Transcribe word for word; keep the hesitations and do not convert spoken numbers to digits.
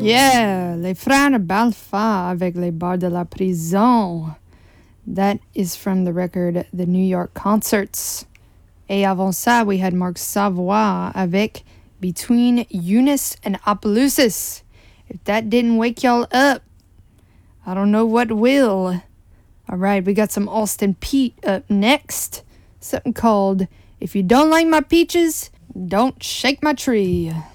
Yeah, les frères Balfa avec les bars de la prison. That is from the record The New York Concerts. Et avant ça, we had Mark Savoy avec Between Eunice and Opelousas. If that didn't wake y'all up, I don't know what will. All right, we got some Austin Pete up next. Something called If You Don't Like My Peaches, Don't Shake My Tree.